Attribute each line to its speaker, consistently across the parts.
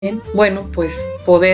Speaker 1: bueno, pues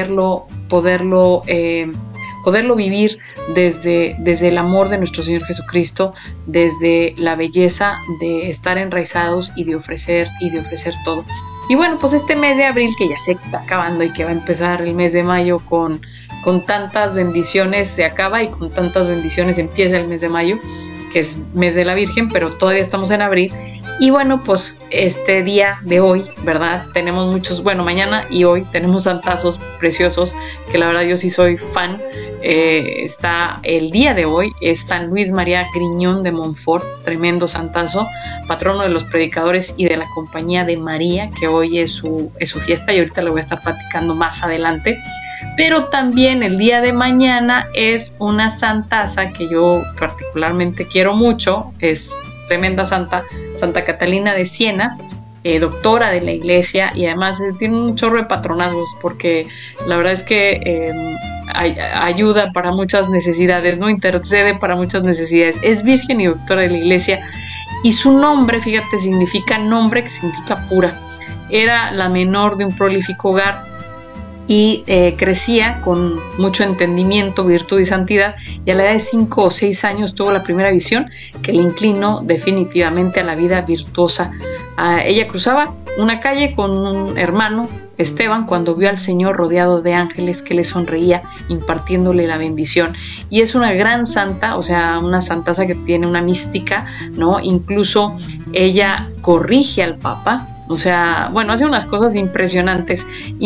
Speaker 1: poderlo vivir desde el amor de nuestro Señor Jesucristo, desde la belleza de estar enraizados y de ofrecer todo. Y bueno, pues este mes de abril que ya se está acabando y que va a empezar el mes de mayo con tantas bendiciones se acaba y con tantas bendiciones empieza el mes de mayo, que es mes de la Virgen, pero todavía estamos en abril. Y bueno, pues este día de hoy, ¿verdad? Tenemos muchos, bueno, mañana y hoy tenemos santazos preciosos, que la verdad yo sí soy fan. Está el día de hoy, es San Luis María Griñón de Montfort, tremendo santazo, patrono de los predicadores y de la Compañía de María, que hoy es su fiesta y ahorita le voy a estar platicando más adelante. Pero también el día de mañana es una santaza que yo particularmente quiero mucho, es tremenda santa, Santa Catalina de Siena, doctora de la iglesia, y además tiene un chorro de patronazgos porque la verdad es que ayuda para muchas necesidades, ¿no? Intercede para muchas necesidades. Es virgen y doctora de la iglesia, y su nombre, fíjate, significa nombre, que significa pura. Era la menor de un prolífico hogar y crecía con mucho entendimiento, virtud y santidad, y a la edad de 5 o 6 años tuvo la primera visión que le inclinó definitivamente a la vida virtuosa. Ella cruzaba una calle con un hermano, Esteban, cuando vio al Señor rodeado de ángeles que le sonreía impartiéndole la bendición. Y es una gran santa, o sea, una santaza que tiene una mística, ¿no? Incluso ella corrige al Papa. O sea, bueno, hace unas cosas impresionantes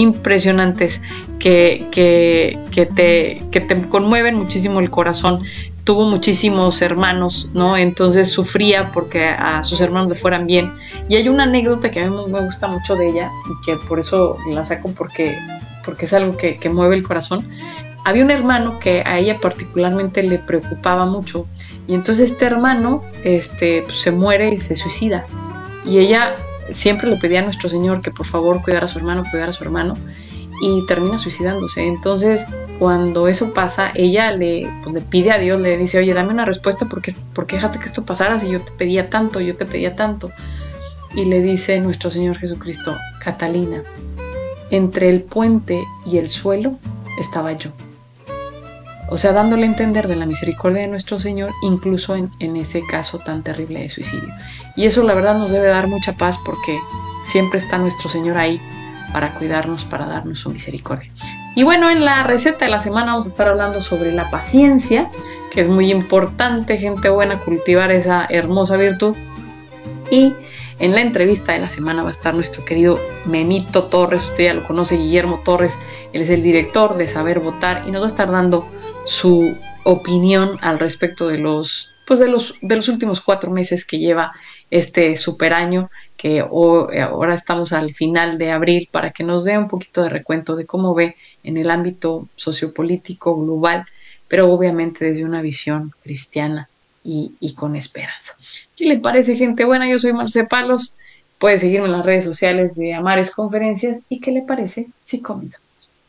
Speaker 1: que te conmueven muchísimo el corazón. Tuvo muchísimos hermanos, ¿no? Entonces sufría porque a sus hermanos le fueran bien. Y hay una anécdota que a mí me gusta mucho de ella y que por eso la saco porque es algo que mueve el corazón. Había un hermano que a ella particularmente le preocupaba mucho, y entonces este hermano pues se muere y se suicida. Y ella siempre le pedía a nuestro Señor que por favor cuidara a su hermano, y termina suicidándose. Entonces, cuando eso pasa, ella le pide a Dios, le dice, oye, dame una respuesta porque déjate que esto pasara si yo te pedía tanto. Y le dice nuestro Señor Jesucristo, Catalina, entre el puente y el suelo estaba yo. O sea, dándole a entender de la misericordia de nuestro Señor, incluso en ese caso tan terrible de suicidio. Y eso la verdad nos debe dar mucha paz, porque siempre está nuestro Señor ahí para cuidarnos, para darnos su misericordia. Y bueno, en la receta de la semana vamos a estar hablando sobre la paciencia, que es muy importante, gente buena, cultivar esa hermosa virtud. Y en la entrevista de la semana va a estar nuestro querido Memito Torres, usted ya lo conoce, Guillermo Torres, él es el director de Saber Votar y nos va a estar dando su opinión al respecto de los últimos 4 meses que lleva este super año, que ahora estamos al final de abril, para que nos dé un poquito de recuento de cómo ve en el ámbito sociopolítico global, pero obviamente desde una visión cristiana y con esperanza. ¿Qué le parece, gente buena? Yo soy Marce Palos, puede seguirme en las redes sociales de Amares Conferencias. ¿Y qué le parece si comenzamos?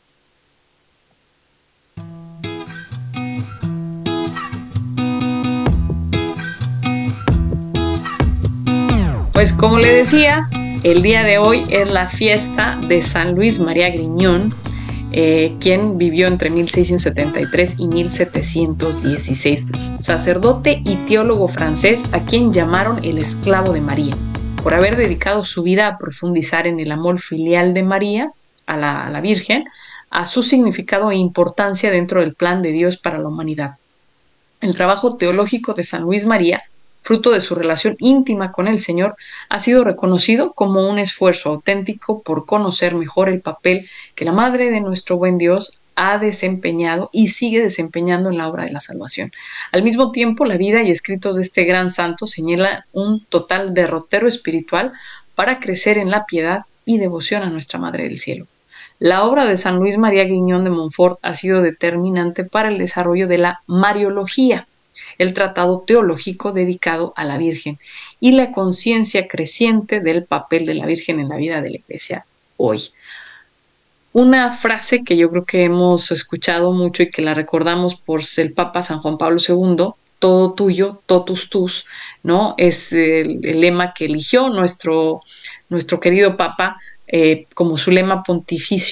Speaker 1: Pues como le decía, el día de hoy es la fiesta de San Luis María Griñón, quien vivió entre 1673 y 1716, sacerdote y teólogo francés a quien llamaron el esclavo de María, por haber dedicado su vida a profundizar en el amor filial de María, a la Virgen, a su significado e importancia dentro del plan de Dios para la humanidad. El trabajo teológico de San Luis María, fruto de su relación íntima con el Señor, ha sido reconocido como un esfuerzo auténtico por conocer mejor el papel que la Madre de nuestro buen Dios ha desempeñado y sigue desempeñando en la obra de la salvación. Al mismo tiempo, la vida y escritos de este gran santo señalan un total derrotero espiritual para crecer en la piedad y devoción a nuestra Madre del Cielo. La obra de San Luis María Griñón de Montfort ha sido determinante para el desarrollo de la Mariología, el tratado teológico dedicado a la Virgen, y la conciencia creciente del papel de la Virgen en la vida de la Iglesia hoy. Una frase que yo creo que hemos escuchado mucho y que la recordamos por el Papa San Juan Pablo II, todo tuyo, totus tus, ¿no? Es el lema que eligió nuestro querido Papa como su lema pontificio,